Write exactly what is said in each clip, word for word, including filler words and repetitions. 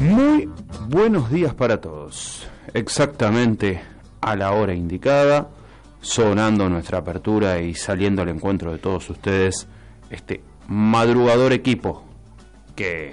Muy buenos días para todos. Exactamente a la hora indicada, sonando nuestra apertura y saliendo al encuentro de todos ustedes, este madrugador equipo que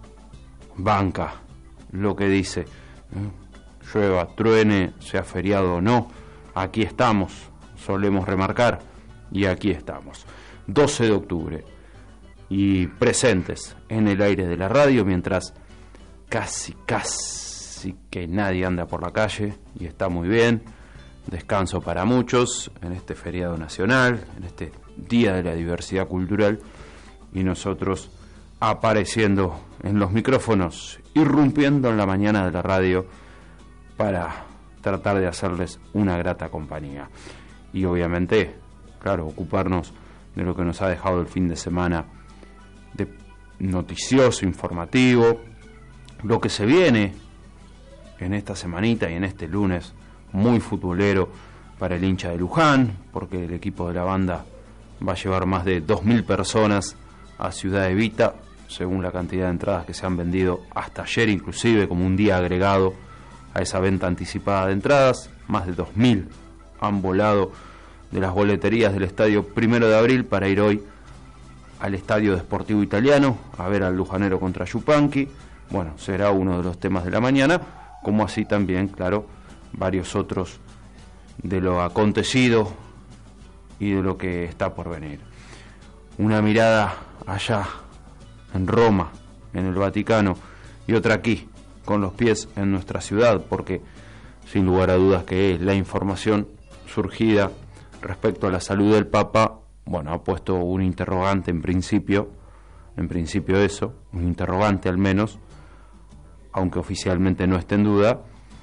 banca lo que dice, llueva, truene, sea feriado o no, aquí estamos, solemos remarcar, y aquí estamos. doce de octubre, y presentes en el aire de la radio, mientras casi, casi que nadie anda por la calle, y está muy bien. Descanso para muchos en este feriado nacional, en este Día de la Diversidad Cultural, y nosotros apareciendo en los micrófonos, irrumpiendo en la mañana de la radio para tratar de hacerles una grata compañía. Y obviamente, claro, ocuparnos de lo que nos ha dejado el fin de semana de noticioso, informativo, lo que se viene en esta semanita y en este lunes muy futbolero para el hincha de Luján, porque el equipo de la banda va a llevar más de dos mil personas a Ciudad Evita, según la cantidad de entradas que se han vendido hasta ayer, inclusive como un día agregado a esa venta anticipada de entradas. Más de dos mil han volado de las boleterías del estadio Primero de Abril para ir hoy al estadio Sportivo Italiano a ver al lujanero contra Yupanqui. Bueno, será uno de los temas de la mañana, como así también, claro, varios otros de lo acontecido y de lo que está por venir. Una mirada allá en Roma, en el Vaticano, y otra aquí, con los pies en nuestra ciudad, porque sin lugar a dudas que la información surgida respecto a la salud del Papa, bueno, ha puesto un interrogante en principio, en principio eso, un interrogante al menos, aunque oficialmente no esté en duda,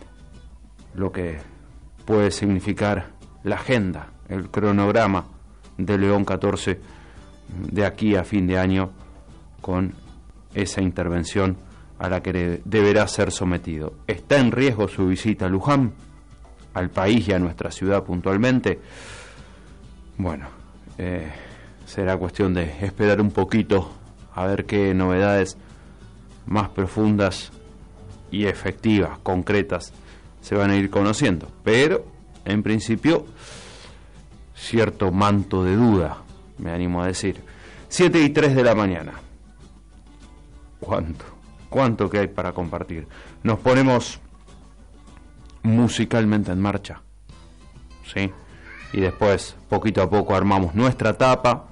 lo que puede significar la agenda, el cronograma de León catorce de aquí a fin de año, con esa intervención a la que deberá ser sometido. ¿Está en riesgo su visita a Luján, al país y a nuestra ciudad puntualmente? Bueno, eh, será cuestión de esperar un poquito a ver qué novedades más profundas y efectivas, concretas, se van a ir conociendo. Pero, en principio, cierto manto de duda, me animo a decir. siete y tres de la mañana. ¿Cuánto? ¿Cuánto que hay para compartir? Nos ponemos musicalmente en marcha, ¿sí? Y después, poquito a poco, armamos nuestra tapa.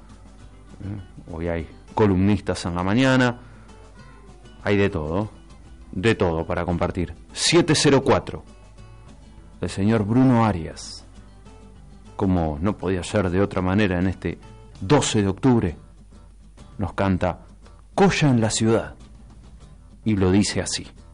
Hoy hay columnistas en la mañana. Hay de todo, de todo para compartir. siete cero cuatro, el señor Bruno Arias, como no podía ser de otra manera en este doce de octubre, nos canta Colla en la ciudad, y lo dice así.